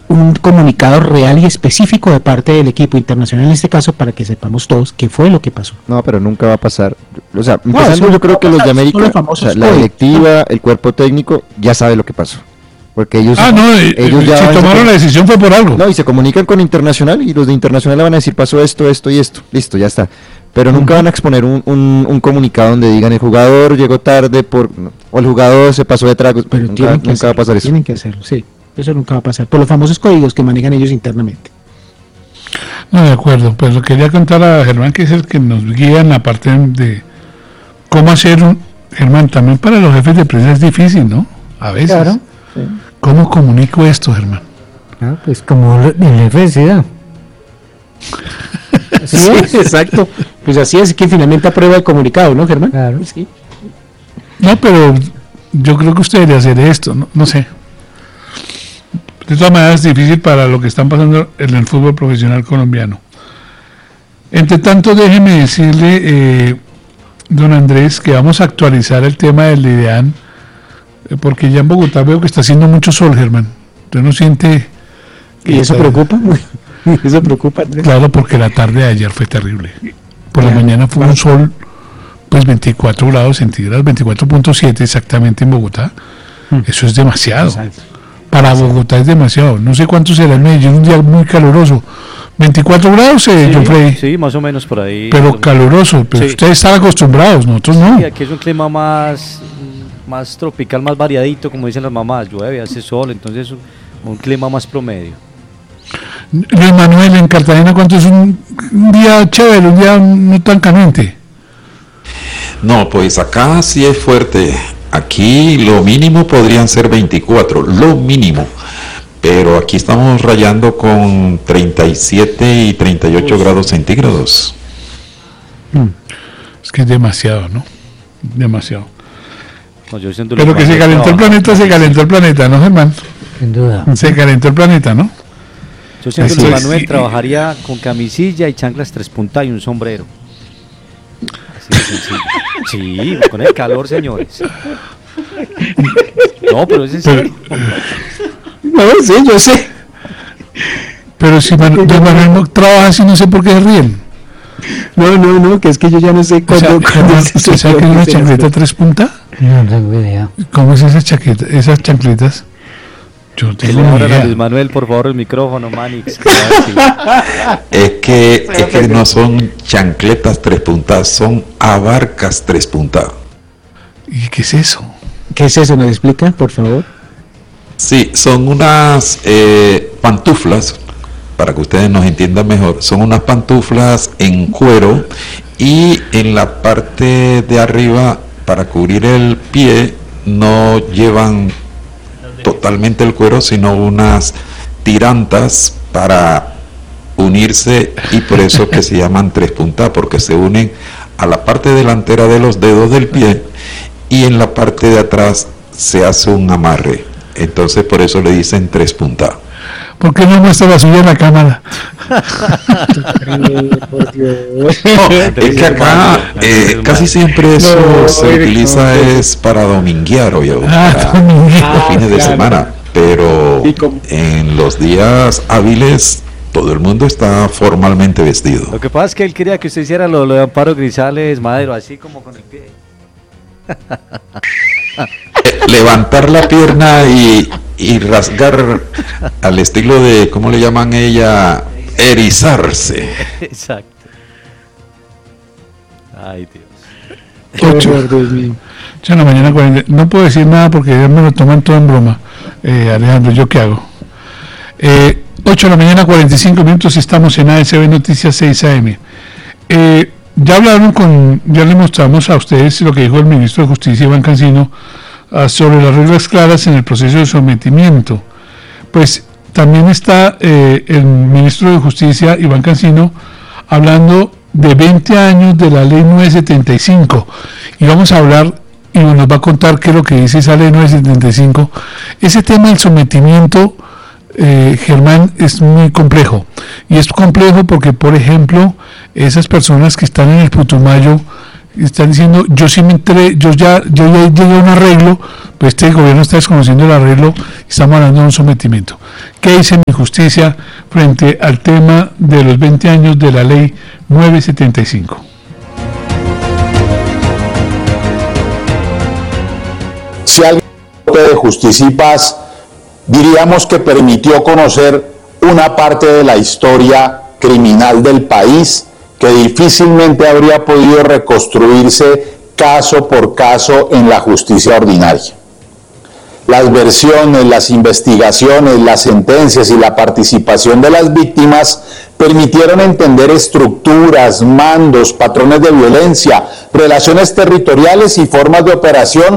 un comunicado real y específico de parte del equipo internacional en este caso para que sepamos todos qué fue lo que pasó. No, pero nunca va a pasar. O sea, No, yo creo que los de América, o sea, la directiva, el cuerpo técnico, ya sabe lo que pasó. Porque ellos ya si tomaron la decisión fue por algo. No, y se comunican con Internacional y los de Internacional le van a decir pasó esto y esto. Listo, ya está. Pero nunca van a exponer un comunicado donde digan el jugador llegó tarde o el jugador se pasó de tragos. Pero nunca va a pasar eso. Tienen que hacerlo, sí. Eso nunca va a pasar. Por los famosos códigos que manejan ellos internamente. No, de acuerdo. Pues lo quería contar a Germán, que es el que nos guía en la parte de cómo hacer Germán, también para los jefes de prensa es difícil, ¿no? A veces. Claro. Sí. ¿Cómo comunico esto, Germán? Pues como el RCA. Sí, exacto. Pues así es que finalmente aprueba el comunicado, ¿no, Germán? Claro. Sí. No, pero yo creo que usted debería hacer esto, no sé. De todas maneras es difícil para lo que están pasando en el fútbol profesional colombiano. Entre tanto, déjeme decirle, don Andrés, que vamos a actualizar el tema del IDEAN, porque ya en Bogotá veo que está haciendo mucho sol, Germán. ¿Usted no siente? ¿Y eso preocupa? ¿Eso preocupa, Andrés? Claro, porque la tarde de ayer fue terrible. Por la mañana fue un sol, pues 24 grados centígrados, 24.7 exactamente en Bogotá. Eso es demasiado. Para Bogotá es demasiado. No sé cuánto será en Medellín, un día muy caluroso. 24 grados, John Freddy. Sí, más o menos por ahí. Pero caluroso, pero sí. Ustedes están acostumbrados, nosotros no. Sí, aquí es un clima más tropical, más variadito, como dicen las mamás. Llueve, hace sol, entonces un clima más promedio. Luis Manuel, en Cartagena, ¿cuánto es un día chévere, un día no tan caliente? No, pues acá sí es fuerte. Aquí lo mínimo podrían ser 24, lo mínimo. Pero aquí estamos rayando con 37 y 38 grados centígrados. Es que es demasiado, ¿no? Demasiado. No, pero que se calentó el planeta, ¿no, Germán? Sin duda. Se calentó el planeta, ¿no? Yo siento que Manuel trabajaría con camisilla y chanclas 3 puntas y un sombrero. Así de sencillo. Sí, con el calor, señores. No, pero es en serio. No, sí, yo sé. Pero si Manuel no trabaja así, no sé por qué se ríen. No, que es que yo ya no sé cuándo. ¿Usted sabe que es una chancleta 3 puntas? No tengo idea. ¿Cómo es esa chaqueta, esas chancletas? Yo tengo una idea. Luis Manuel, por favor, el micrófono, Manix. Es que no son chancletas 3 puntas, son abarcas 3 puntas. ¿Y qué es eso? ¿Qué es eso? ¿Me explica, por favor? Sí, son unas pantuflas, para que ustedes nos entiendan mejor, son unas pantuflas en cuero y en la parte de arriba, para cubrir el pie, no llevan totalmente el cuero, sino unas tirantas para unirse, y por eso que se llaman 3 puntas, porque se unen a la parte delantera de los dedos del pie y en la parte de atrás se hace un amarre. Entonces por eso le dicen 3 puntas. ¿Por qué no muestra la suya en la cámara? Es que acá casi siempre eso se utiliza es para dominguear, oye, los fines de semana, pero en los días hábiles todo el mundo está formalmente vestido. Lo que pasa es que él quería que usted hiciera lo de Amparo Grisales Madero, así como con el pie. Levantar la pierna y rasgar al estilo de, ¿cómo le llaman ella? Erizarse. Exacto. Ay, Dios. 8 de la mañana 40. No puedo decir nada porque ya me lo toman todo en broma. Alejandro, ¿yo qué hago? 8 de la mañana 45 minutos, estamos en ASB Noticias 6 AM. Ya le mostramos a ustedes lo que dijo el ministro de Justicia, Iván Cancino, sobre las reglas claras en el proceso de sometimiento. Pues también está el ministro de Justicia, Iván Cancino, hablando de 20 años de la ley 975, y vamos a hablar y nos va a contar qué es lo que dice esa ley 975. Ese tema del sometimiento, Germán, es muy complejo, y es complejo porque, por ejemplo, esas personas que están en el Putumayo están diciendo, yo sí me enteré, yo ya llegué a un arreglo, pues este gobierno está desconociendo el arreglo, estamos hablando de un sometimiento. ¿Qué dice mi Justicia frente al tema de los 20 años de la Ley 975. Si alguien de Justicia y Paz, diríamos que permitió conocer una parte de la historia criminal del país que difícilmente habría podido reconstruirse caso por caso en la justicia ordinaria. Las versiones, las investigaciones, las sentencias y la participación de las víctimas permitieron entender estructuras, mandos, patrones de violencia, relaciones territoriales y formas de operación